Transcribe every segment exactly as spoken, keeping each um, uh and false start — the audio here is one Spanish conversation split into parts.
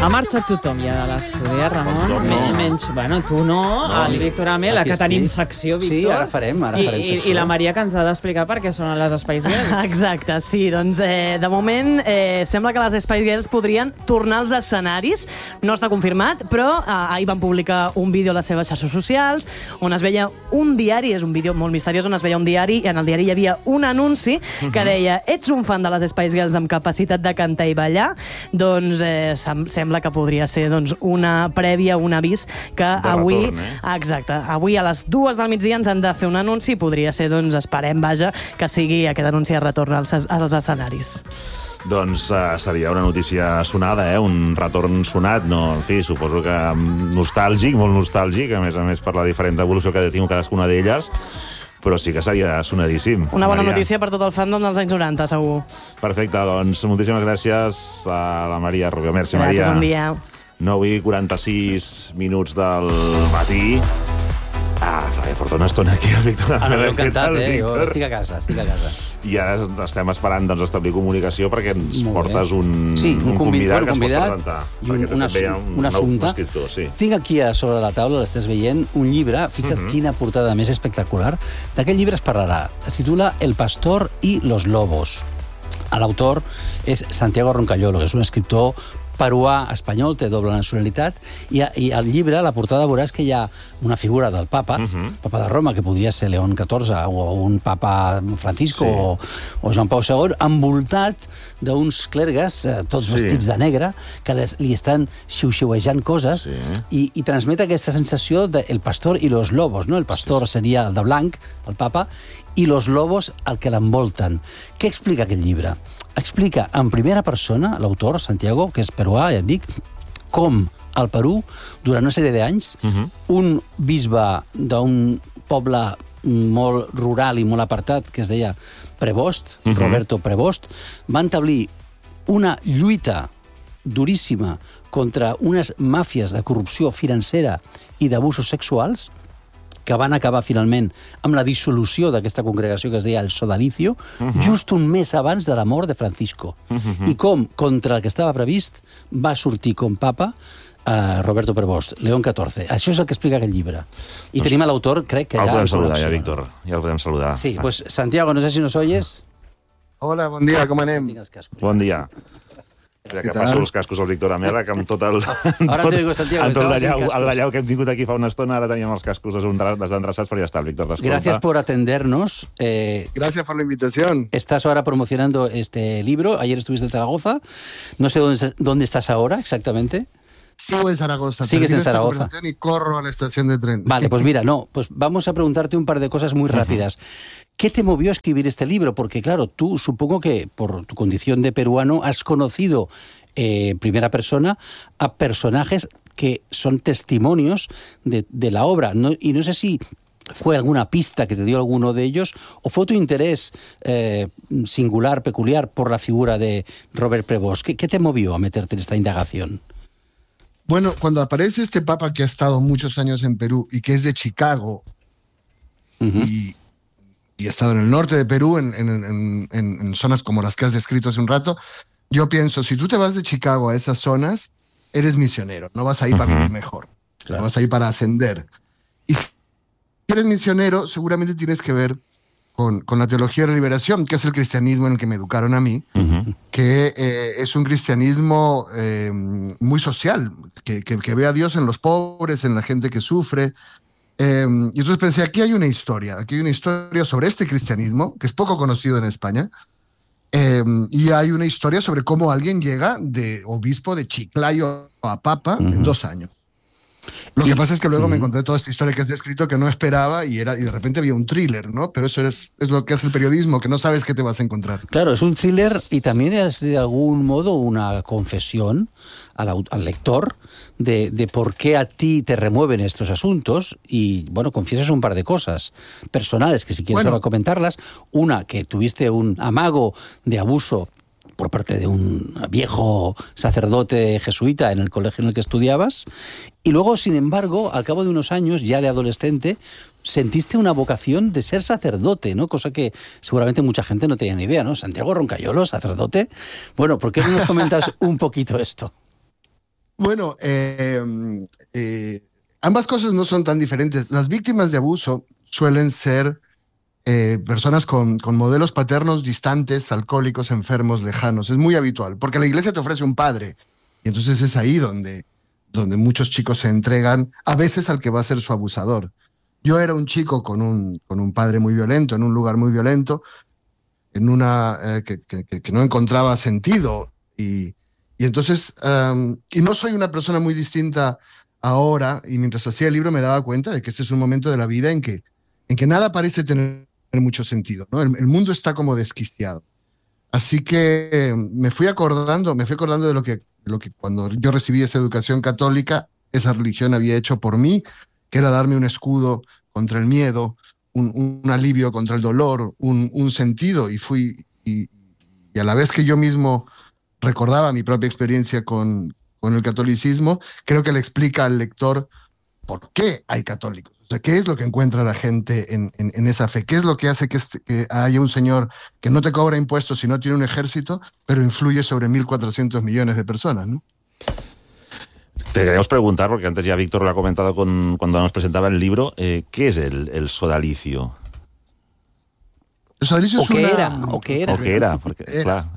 Ha marxat tothom ja de l'estudi, Ramon? No, no. Menys, bueno, tu no, no. El Víctor Amela, que tenim secció, Víctor. Sí, ara farem, ara farem I, secció. I la Maria, que ens ha d'explicar per què són les Spice Girls. Exacte, sí. Doncs, eh, de moment, eh, sembla que les Spice Girls podrien tornar als escenaris. No està confirmat, però eh, ahir van publicar un vídeo a les seves xarxes socials on es veia un diari, és un vídeo molt misteriós, on es veia un diari, i en el diari hi havia un anunci que deia: ets un fan de les Spice Girls amb capacitat de cantar i ballar? Doncs eh, sem sembla que podria ser doncs, una prèvia, un avís que de avui... retorn, eh? Exacte. Avui a les dues del migdia ens han de fer un anunci i podria ser, doncs, esperem, vaja, que sigui aquest anunci de retorn als, als escenaris. Doncs uh, seria una notícia sonada, eh? Un retorn sonat, no? En fi, suposo que nostàlgic, molt nostàlgic, a més a més per la diferent evolució que ha tingut cadascuna d'elles, però sí que seria sonadíssim. Una bona Maria. notícia per tot el fandom dels anys noranta, segur. Perfecte, doncs moltíssimes gràcies a la Maria Rubio. Merci, Gràcies, Maria. bon dia. nou i quaranta-sis minuts del matí. Ah, ja porta una estona aquí, el Víctor. Ah, no, m'he Què encantat, tal, eh? Jo Víctor? estic a casa, estic a casa. I ara estem esperant doncs, establir comunicació perquè ens Molt bé. portes un, Sí, un, un convid, convidat bueno, que ens convidat pots presentar. i un, perquè un, també hi ha un, un nou assumpte. escriptor, sí. Tinc aquí a sobre la taula, l'estàs veient, un llibre, fixa't uh -huh. quina portada més espectacular. D'aquest llibre es parlarà. Es titula El pastor y los lobos. L'autor és Santiago Roncallolo, que és un escriptor peruà, espanyol, té doble nacionalitat, i, i al llibre, a la portada, veuràs que hi ha una figura del papa, uh -huh. papa de Roma, que podria ser León catorze, o un papa Francisco, sí. o, o Joan Pau segon, envoltat d'uns clergues, eh, tots sí. vestits de negre, que les, li estan xiu-xiuejant coses, sí. i, i transmet aquesta sensació de el pastor i los lobos, no? El pastor sí, sí. seria el de blanc, el papa, i los lobos el que l'envolten. Què explica aquest llibre? Explica en primera persona, l'autor, Santiago, que és peruà, ja et dic, com al Perú, durant una sèrie d'anys, uh -huh. un bisbe d'un poble molt rural i molt apartat, que es deia Prevost, uh -huh. Roberto Prevost, va establir una lluita duríssima contra unes màfies de corrupció financera i d'abusos sexuals, que van acabar finalment amb la dissolució d'aquesta congregació que es deia el Sodalicio, uh -huh. just un mes abans de la mort de Francisco. Uh -huh. I com, contra el que estava previst, va sortir com papa uh, Roberto Prevost, León catorze. Això és el que explica aquest llibre. I doncs tenim a l'autor, crec que el ja... El podem saludar, ja, Víctor. Ja el podem saludar. Sí, pues Santiago, no sé si nos oyes. Hola, bon dia, com anem? Bon dia. Ja que passo els cascos al Víctor Amela, que amb tot el... Ara te digo, Santiago, amb tot estabas sin l'allau cascos. l'allau que hem tingut aquí fa una estona, ara teníem els cascos desendreçats, però ja està, el Víctor t'escolta. Gracias por atendernos. Eh, Gracias por la invitación. Estás ahora promocionando este libro. Ayer estuviste en Zaragoza. No sé dónde, dónde estás ahora exactamente. Sigo en Zaragoza. Sigues en Termino esta Zaragoza. conversación y corro a la estación de tren. Vale, pues mira, no, pues vamos a preguntarte un par de cosas muy rápidas. ¿Qué te movió a escribir este libro? Porque claro, tú supongo que por tu condición de peruano has conocido eh, en primera persona a personajes que son testimonios de, de la obra. No, y no sé si fue alguna pista que te dio alguno de ellos o fue tu interés eh, singular, peculiar por la figura de Robert Prevost. ¿Qué, ¿Qué te movió a meterte en esta indagación? Bueno, cuando aparece este papa que ha estado muchos años en Perú y que es de Chicago, uh-huh. y, y ha estado en el norte de Perú, en, en, en, en, en zonas como las que has descrito hace un rato, yo pienso, si tú te vas de Chicago a esas zonas, eres misionero, no vas a ir uh-huh. para vivir mejor, claro. vas a ir para ascender. Y si eres misionero, seguramente tienes que ver con, con la teología de la liberación, que es el cristianismo en el que me educaron a mí, uh-huh. que eh, es un cristianismo eh, muy social, que, que, que ve a Dios en los pobres, en la gente que sufre. Eh, y entonces pensé, aquí hay una historia, aquí hay una historia sobre este cristianismo, que es poco conocido en España, eh, y hay una historia sobre cómo alguien llega de obispo de Chiclayo a papa uh-huh. en dos años. Lo que pasa es que luego sí. me encontré toda esta historia que has descrito que no esperaba y, era, y de repente había un thriller, ¿no? Pero eso es, es lo que hace el periodismo, que no sabes qué te vas a encontrar. Claro, es un thriller y también es de algún modo una confesión al, al lector de, de por qué a ti te remueven estos asuntos y, bueno, confiesas un par de cosas personales que si quieres bueno, ahora comentarlas. Una, que tuviste un amago de abuso por parte de un viejo sacerdote jesuita en el colegio en el que estudiabas, y luego, sin embargo, al cabo de unos años, ya de adolescente, sentiste una vocación de ser sacerdote, ¿no? Cosa que seguramente mucha gente no tenía ni idea, ¿no? Santiago Roncallolo, sacerdote. Bueno, ¿por qué no nos comentas un poquito esto? Bueno, eh, eh, ambas cosas no son tan diferentes. Las víctimas de abuso suelen ser eh, personas con, con modelos paternos distantes, alcohólicos, enfermos, lejanos. Es muy habitual, porque la iglesia te ofrece un padre. Y entonces es ahí donde, donde muchos chicos se entregan, a veces al que va a ser su abusador. Yo era un chico con un, con un padre muy violento, en un lugar muy violento, en una eh, que, que, que no encontraba sentido. Y, y entonces, um, y no soy una persona muy distinta ahora, y mientras hacía el libro me daba cuenta de que este es un momento de la vida en que, en que nada parece tener mucho sentido, ¿no? El, el mundo está como desquiciado. Así que eh, me fui acordando, me fui acordando de lo que, de lo que cuando yo recibí esa educación católica, esa religión había hecho por mí, que era darme un escudo contra el miedo, un, un alivio contra el dolor, un, un sentido, y fui, y, y a la vez que yo mismo recordaba mi propia experiencia con, con el catolicismo, creo que le explica al lector por qué hay católicos. O sea, ¿qué es lo que encuentra la gente en, en, en esa fe? ¿Qué es lo que hace que, este, que haya un señor que no te cobra impuestos y no tiene un ejército, pero influye sobre mil cuatrocientos millones de personas, ¿no? Te queríamos preguntar, porque antes ya Víctor lo ha comentado con, cuando nos presentaba el libro, eh, ¿qué es el, el sodalicio? El sodalicio o es qué una... era, o qué era. ¿O qué era? Porque, era. Claro.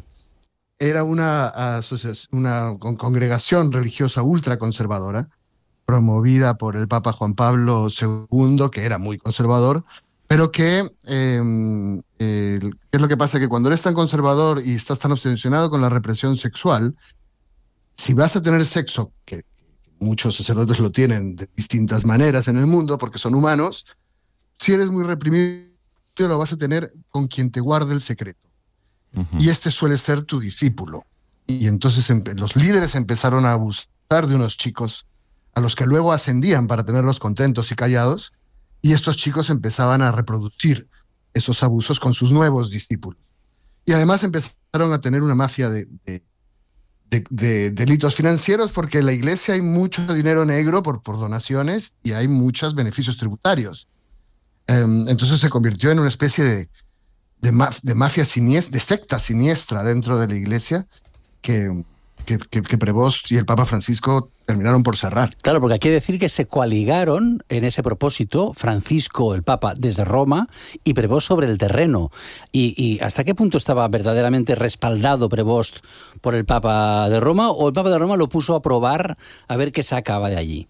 Era una, una congregación religiosa ultraconservadora, promovida por el Papa Juan Pablo segundo, que era muy conservador, pero que, eh, eh, ¿qué es lo que pasa? Que cuando eres tan conservador y estás tan obsesionado con la represión sexual, si vas a tener sexo, que muchos sacerdotes lo tienen de distintas maneras en el mundo, porque son humanos, si eres muy reprimido, lo vas a tener con quien te guarde el secreto. Uh-huh. Y este suele ser tu discípulo. Y entonces los líderes empezaron a abusar de unos chicos a los que luego ascendían para tenerlos contentos y callados, y estos chicos empezaban a reproducir esos abusos con sus nuevos discípulos. Y además empezaron a tener una mafia de, de, de, de delitos financieros, porque en la iglesia hay mucho dinero negro por, por donaciones y hay muchos beneficios tributarios. Um, entonces se convirtió en una especie de, de, maf de mafia siniestra, de secta siniestra dentro de la iglesia, que... Que, que, que Prevost y el Papa Francisco terminaron por cerrar. Claro, porque hay que decir que se coaligaron en ese propósito Francisco, el Papa, desde Roma, y Prevost sobre el terreno. Y, y ¿hasta qué punto estaba verdaderamente respaldado Prevost por el Papa de Roma, o el Papa de Roma lo puso a probar a ver qué sacaba de allí?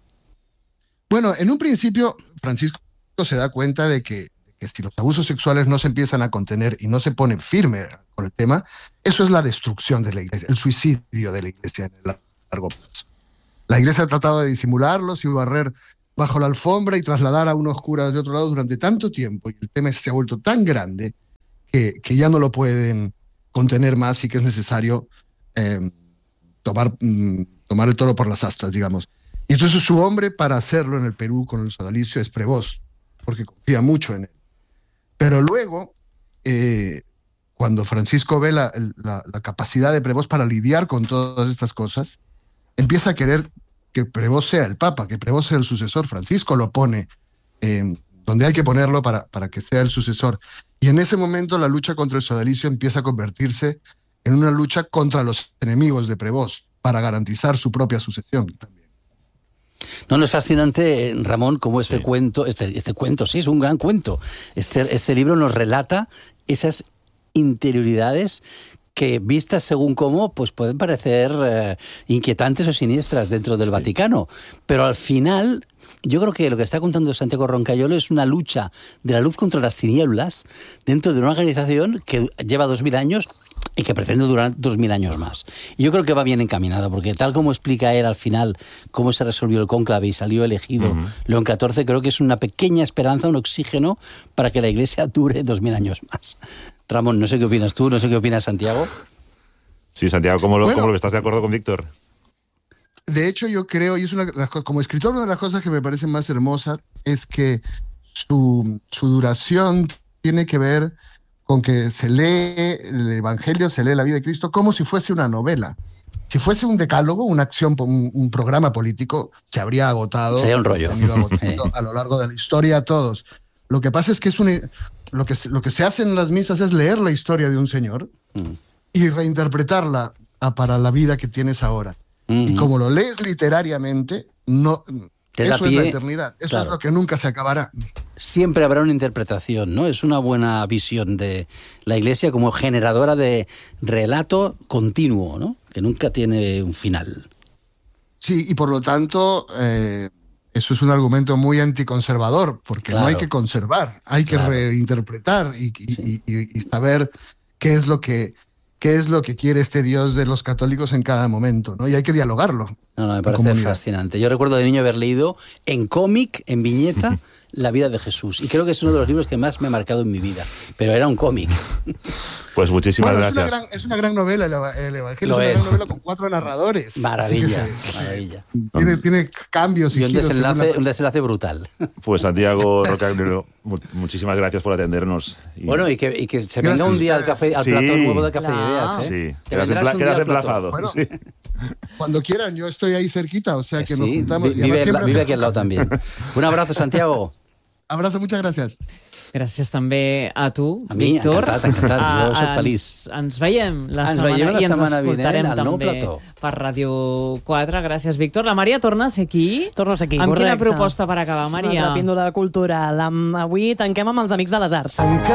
Bueno, en un principio Francisco se da cuenta de que, de que si los abusos sexuales no se empiezan a contener y no se pone firme con el tema, eso es la destrucción de la iglesia, el suicidio de la iglesia en el largo plazo. La iglesia ha tratado de disimularlos y barrer bajo la alfombra y trasladar a unos curas de otro lado durante tanto tiempo, y el tema se ha vuelto tan grande que, que ya no lo pueden contener más, y que es necesario eh, tomar, mm, tomar el toro por las astas, digamos. Y entonces su hombre para hacerlo en el Perú con el sodalicio es Prevost, porque confía mucho en él. Pero luego... Eh, Cuando Francisco ve la, la, la capacidad de Prevost para lidiar con todas estas cosas, empieza a querer que Prevost sea el Papa, que Prevost sea el sucesor. Francisco lo pone eh, donde hay que ponerlo para, para que sea el sucesor. Y en ese momento la lucha contra el sodalicio empieza a convertirse en una lucha contra los enemigos de Prevost, para garantizar su propia sucesión también. No, no, es fascinante, Ramón, como este sí. cuento, este, este cuento, sí, es un gran cuento. Este, este libro nos relata esas interioridades que, vistas según cómo, pues pueden parecer eh, inquietantes o siniestras dentro del sí. Vaticano. Pero al final, yo creo que lo que está contando Santiago Roncayolo es una lucha de la luz contra las tinieblas dentro de una organización que lleva dos mil años y que pretende durar dos mil años más. Y yo creo que va bien encaminado, porque tal como explica él al final cómo se resolvió el cónclave y salió elegido uh-huh. León catorce, creo que es una pequeña esperanza, un oxígeno para que la Iglesia dure dos mil años más. Ramón, no sé qué opinas tú, no sé qué opinas Santiago. Sí, Santiago, ¿cómo lo, bueno, ¿cómo lo estás de acuerdo con Víctor? De hecho, yo creo, y es una, como escritor, una de las cosas que me parecen más hermosas es que su, su duración tiene que ver con que se lee el Evangelio, se lee la vida de Cristo como si fuese una novela. Si fuese un decálogo, una acción, un, un programa político, se habría agotado. Sería un rollo. Agotado a lo largo de la historia a todos. Lo que pasa es que es un, lo, que, lo que se hace en las misas es leer la historia de un señor mm. y reinterpretarla a, para la vida que tienes ahora. Uh-huh. Y como lo lees literariamente, no, eso pie, es la eternidad. Eso claro. es lo que nunca se acabará. Siempre habrá una interpretación, ¿no? Es una buena visión de la Iglesia como generadora de relato continuo, ¿no? Que nunca tiene un final. Sí, y por lo tanto, eh, eso es un argumento muy anticonservador, porque claro. no hay que conservar, hay que claro. reinterpretar y, y, sí. y, y saber qué es lo que... qué es lo que quiere este Dios de los católicos en cada momento, ¿no? Y hay que dialogarlo. No, no, me parece fascinante. Yo recuerdo de niño haber leído en cómic, en viñeta, La vida de Jesús. Y creo que es uno de los libros que más me ha marcado en mi vida. Pero era un cómic. Pues muchísimas bueno, gracias. Es una, gran, es una gran novela, el, el Evangelio es una es. gran novela con cuatro narradores. Maravilla, se, maravilla. Tiene, tiene cambios y, y un, giros desenlace, la... un desenlace brutal. Pues Santiago Rocagnero, muchísimas gracias por atendernos. Y... Bueno, y que, y que se venga un día al, café, al sí, plató nuevo de Café claro. de Ideas. ¿eh? Sí, quedas, empla quedas emplazado. Bueno, sí. Cuando quieran, yo estoy ahí cerquita, o sea que sí, nos juntamos. Vive, y vive, vive aquí al lado también. Un abrazo, Santiago. Abrazo, muchas gràcies. Gràcies també a tu, a mi, Víctor. Encantat, encantat. Jo soc feliç. Ens, ens veiem la ens setmana, veiem la i ens setmana escoltarem vinent, també plató. per Ràdio quatre. Gràcies, Víctor. La Maria torna a ser aquí? Torna a ser aquí, amb correcte. Quina proposta per acabar, Maria? La píndola cultural. Avui tanquem amb els Amics de les Arts.